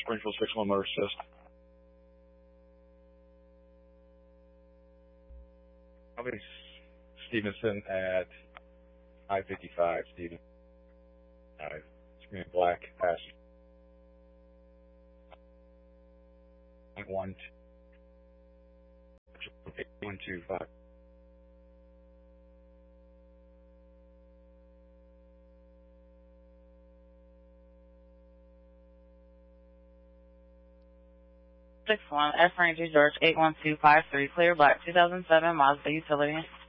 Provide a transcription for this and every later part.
Springfield 6-1 motor assist. I'll be Stevenson at I-55, Steven. Screen black, pass. 125. Six one F Ranger George 81253, clear black, 2007 Mazda utility.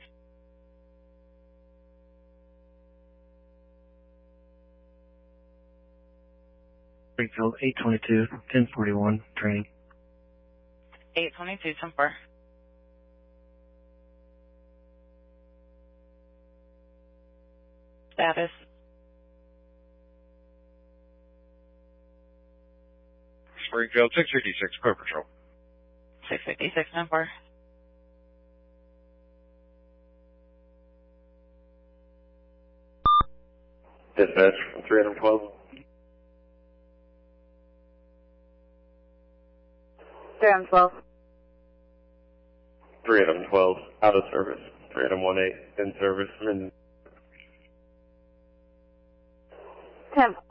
Springfield 822, 1041, training. 822, 10-4. Status. Springfield 656, Car Patrol. 656, 10-4. Dispatch from 312. 312. 312, out of service. 318, in service. 10.